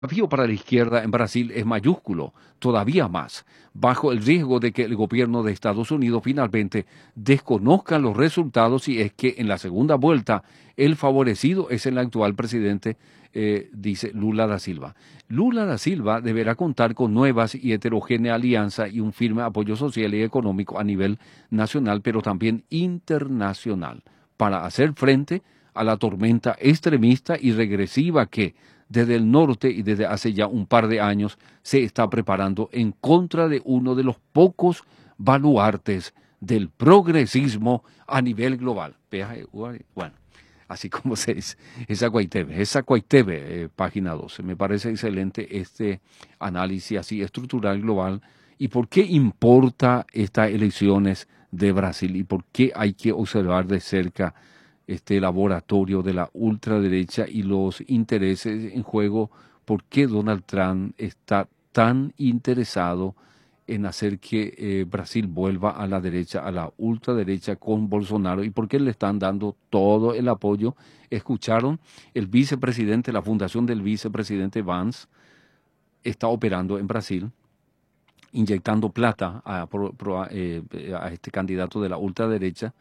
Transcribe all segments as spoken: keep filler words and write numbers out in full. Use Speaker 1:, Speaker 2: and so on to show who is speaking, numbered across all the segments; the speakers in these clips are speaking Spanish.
Speaker 1: El desafío para la izquierda en Brasil es mayúsculo, todavía más, bajo el riesgo de que el gobierno de Estados Unidos finalmente desconozca los resultados si es que en la segunda vuelta el favorecido es el actual presidente, eh, dice Lula da Silva. Lula da Silva deberá contar con nuevas y heterogénea alianza y un firme apoyo social y económico a nivel nacional, pero también internacional, para hacer frente a la tormenta extremista y regresiva que desde el norte y desde hace ya un par de años se está preparando en contra de uno de los pocos baluartes del progresismo a nivel global. Bueno, así como se dice, esa Guaitebe, esa Guaitebe, eh, página doce. Me parece excelente este análisis así estructural global. ¿Y por qué importa estas elecciones de Brasil? ¿Y por qué hay que observar de cerca este laboratorio de la ultraderecha y los intereses en juego? ¿Por qué Donald Trump está tan interesado en hacer que eh, Brasil vuelva a la derecha, a la ultraderecha con Bolsonaro? ¿Y por qué le están dando todo el apoyo? Escucharon, el vicepresidente, la fundación del vicepresidente Vance está operando en Brasil, inyectando plata a, a, eh, a este candidato de la ultraderecha.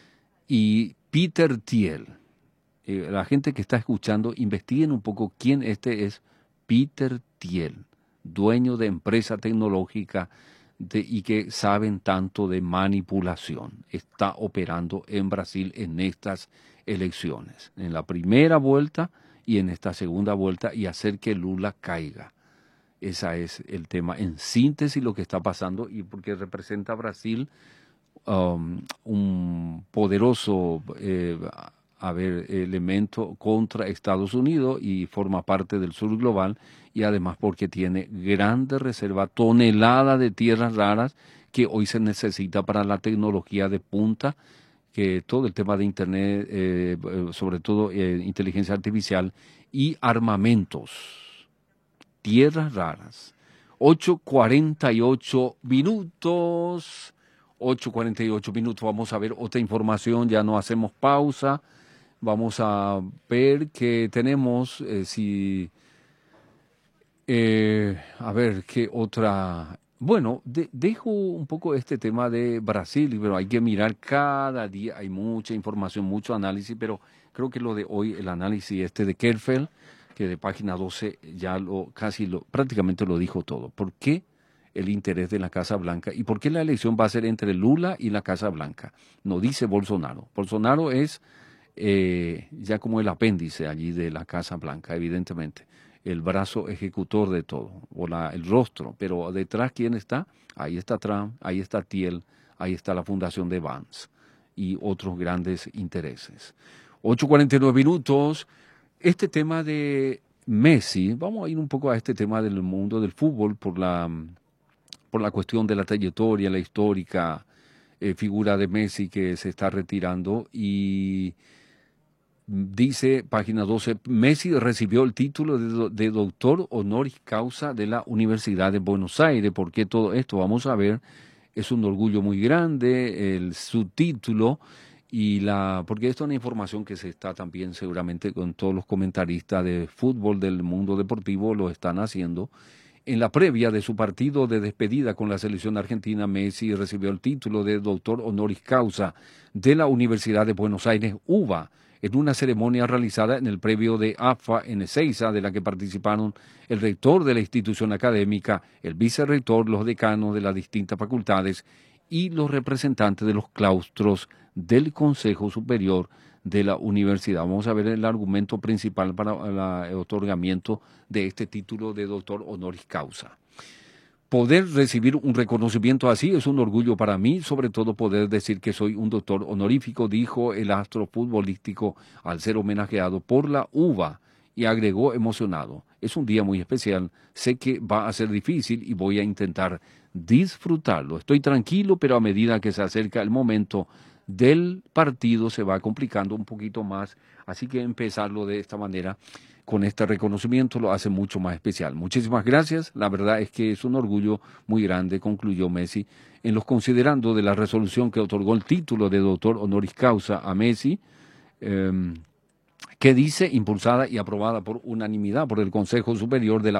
Speaker 1: Y Peter Thiel, eh, la gente que está escuchando, investiguen un poco quién este es Peter Thiel, dueño de empresa tecnológica de, y que saben tanto de manipulación. Está operando en Brasil en estas elecciones, en la primera vuelta y en esta segunda vuelta, y hacer que Lula caiga. Ese es el tema, en síntesis, lo que está pasando, y porque representa a Brasil Um, un poderoso eh, a ver, elemento contra Estados Unidos y forma parte del sur global, y además porque tiene grande reserva, tonelada de tierras raras que hoy se necesita para la tecnología de punta, que todo el tema de Internet, eh, sobre todo eh, inteligencia artificial y armamentos, tierras raras. ocho cuarenta y ocho minutos. ocho cuarenta y ocho minutos, vamos a ver otra información, ya no hacemos pausa, vamos a ver que tenemos, eh, si, eh, a ver qué otra, bueno, de, dejo un poco este tema de Brasil, pero hay que mirar cada día, hay mucha información, mucho análisis, pero creo que lo de hoy, el análisis este de Kerfel, que de página doce ya lo, casi lo, prácticamente lo dijo todo. ¿Por qué el interés de la Casa Blanca? ¿Y por qué la elección va a ser entre Lula y la Casa Blanca? No dice Bolsonaro. Bolsonaro es eh, ya como el apéndice allí de la Casa Blanca, evidentemente, el brazo ejecutor de todo, o la, el rostro, pero detrás, ¿quién está? Ahí está Trump, ahí está Thiel, ahí está la fundación de Vance y otros grandes intereses. ocho cuarenta y nueve minutos, este tema de Messi, vamos a ir un poco a este tema del mundo del fútbol por la por la cuestión de la trayectoria, la histórica eh, figura de Messi que se está retirando, y dice, página doce, Messi recibió el título de, do, de doctor honoris causa de la Universidad de Buenos Aires. ¿Por qué todo esto? Vamos a ver, es un orgullo muy grande el subtítulo, y la, porque esto es una información que se está también seguramente con todos los comentaristas de fútbol del mundo deportivo lo están haciendo. En la previa de su partido de despedida con la selección argentina, Messi recibió el título de doctor honoris causa de la Universidad de Buenos Aires, U B A, en una ceremonia realizada en el previo de A F A en Ezeiza, de la que participaron el rector de la institución académica, el vicerrector, los decanos de las distintas facultades y los representantes de los claustros del Consejo Superior de la universidad. Vamos a ver el argumento principal para el otorgamiento de este título de doctor honoris causa. Poder recibir un reconocimiento así es un orgullo para mí, sobre todo poder decir que soy un doctor honorífico, dijo el astro futbolístico al ser homenajeado por la U B A, y agregó emocionado. Es un día muy especial, sé que va a ser difícil y voy a intentar disfrutarlo. Estoy tranquilo, pero a medida que se acerca el momento del partido se va complicando un poquito más, así que empezarlo de esta manera, con este reconocimiento, lo hace mucho más especial. Muchísimas gracias, la verdad es que es un orgullo muy grande, concluyó Messi, en los considerando de la resolución que otorgó el título de doctor honoris causa a Messi, eh, que dice impulsada y aprobada por unanimidad por el Consejo Superior de la